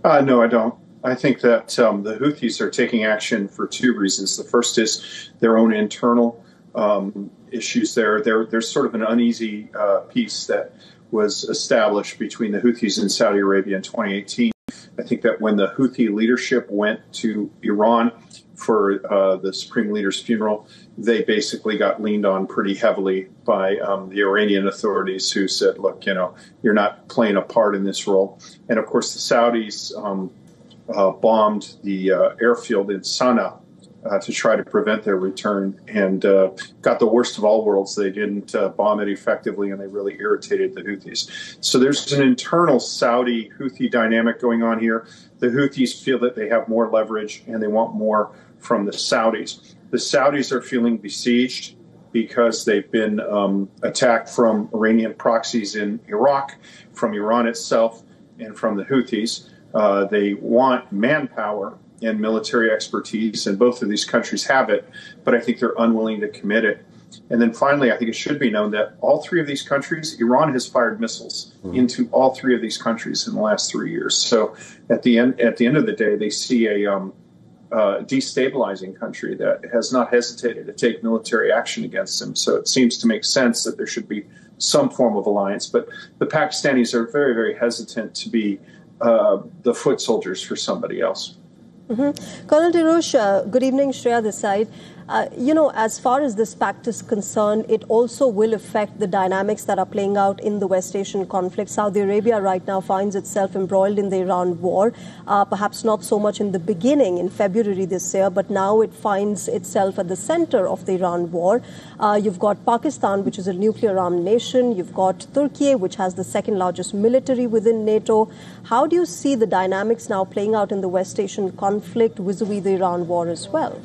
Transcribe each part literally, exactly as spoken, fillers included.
Uh, no, I don't. I think that um, the Houthis are taking action for two reasons. The first is their own internal um, issues there. there. There's sort of an uneasy uh, peace that was established between the Houthis and Saudi Arabia in twenty eighteen. I think that when the Houthi leadership went to Iran for uh, the Supreme Leader's funeral, they basically got leaned on pretty heavily by um, the Iranian authorities, who said, look, you know, you're not playing a part in this role. And of course, the Saudis um, uh, bombed the uh, airfield in Sana'a uh, to try to prevent their return, and uh, got the worst of all worlds. They didn't uh, bomb it effectively, and they really irritated the Houthis. So there's an internal Saudi-Houthi dynamic going on here. The Houthis feel that they have more leverage, and they want more from the Saudis. The Saudis are feeling besieged because they've been um, attacked from Iranian proxies in Iraq, from Iran itself, and from the Houthis. Uh, they want manpower and military expertise, and both of these countries have it, but I think they're unwilling to commit it. And then finally, I think it should be known that all three of these countries, Iran has fired missiles mm-hmm. into all three of these countries in the last three years. So at the end, at the end of the day, they see a um, uh, destabilizing country that has not hesitated to take military action against them. So it seems to make sense that there should be some form of alliance. But the Pakistanis are very, very hesitant to be uh, the foot soldiers for somebody else. Mm-hmm. Colonel Tirosh, uh, good evening, Shreya this side. Uh, you know, as far as this pact is concerned, it also will affect the dynamics that are playing out in the West Asian conflict. Saudi Arabia right now finds itself embroiled in the Iran war, uh, perhaps not so much in the beginning, in February this year, but now it finds itself at the center of the Iran war. Uh, you've got Pakistan, which is a nuclear-armed nation. You've got Turkey, which has the second largest military within NATO. How do you see the dynamics now playing out in the West Asian conflict vis-a-vis the Iran war as well?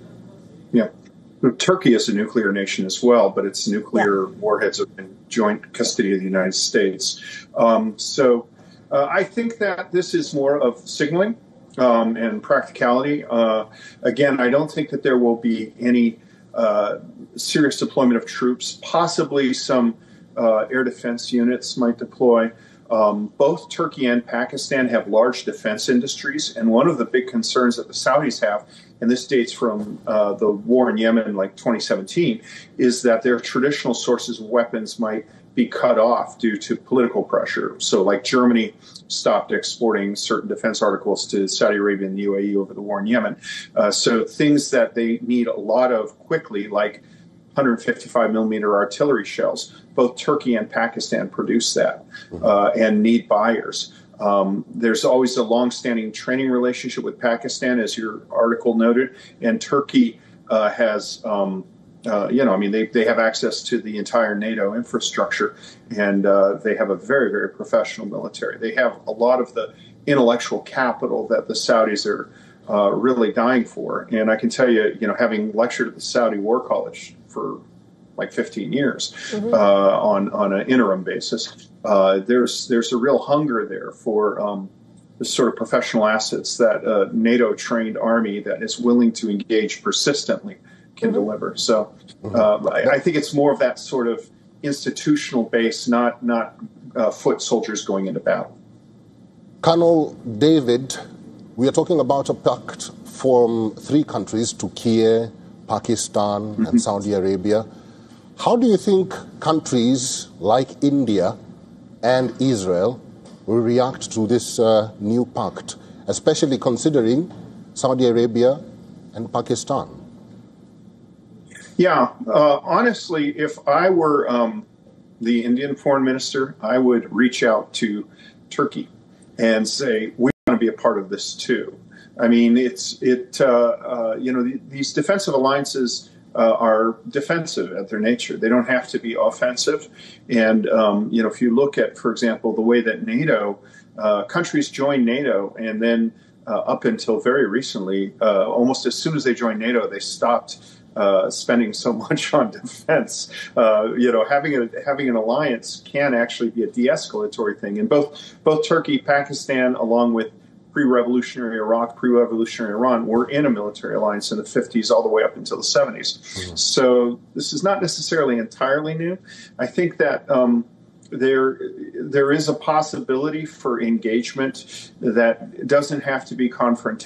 Yeah. Turkey is a nuclear nation as well, but its nuclear yeah. warheads are in joint custody of the United States. Um, so uh, I think that this is more of signaling um, and practicality. Uh, again, I don't think that there will be any uh, serious deployment of troops. Possibly some uh, air defense units might deploy. Um, both Turkey and Pakistan have large defense industries, and one of the big concerns that the Saudis have, and this dates from uh, the war in Yemen, like twenty seventeen, is that their traditional sources of weapons might be cut off due to political pressure. So, like Germany stopped exporting certain defense articles to Saudi Arabia and the U A E over the war in Yemen. Uh, so things that they need a lot of quickly, like one fifty-five millimeter artillery shells. Both Turkey and Pakistan produce that uh, and need buyers. Um, there's always a long-standing training relationship with Pakistan, as your article noted, and Turkey uh, has, um, uh, you know, I mean, they, they have access to the entire NATO infrastructure, and uh, they have a very, very professional military. They have a lot of the intellectual capital that the Saudis are uh, really dying for. And I can tell you, you know, having lectured at the Saudi War College for like fifteen years mm-hmm. uh, on on an interim basis, uh, there's there's a real hunger there for um, the sort of professional assets that a NATO-trained army that is willing to engage persistently can mm-hmm. deliver. So uh, I, I think it's more of that sort of institutional base, not not uh, foot soldiers going into battle. Colonel David, we are talking about a pact from three countries: Turkey, Pakistan, mm-hmm. and Saudi Arabia. How do you think countries like India and Israel will react to this uh, new pact, especially considering Saudi Arabia and Pakistan? Yeah, uh, honestly, if I were um, the Indian foreign minister, I would reach out to Turkey and say, we want to be a part of this too. I mean, it's it. Uh, uh, you know, the, these defensive alliances uh, are defensive at their nature. They don't have to be offensive. And um, you know, if you look at, for example, the way that NATO uh, countries join NATO, and then uh, up until very recently, uh, almost as soon as they joined NATO, they stopped uh, spending so much on defense. Uh, you know, having a having an alliance can actually be a de-escalatory thing. And both both Turkey, Pakistan, along with pre-revolutionary Iraq, pre-revolutionary Iran, were in a military alliance in the fifties all the way up until the seventies. Mm-hmm. So this is not necessarily entirely new. I think that um, there there is a possibility for engagement that doesn't have to be confrontational.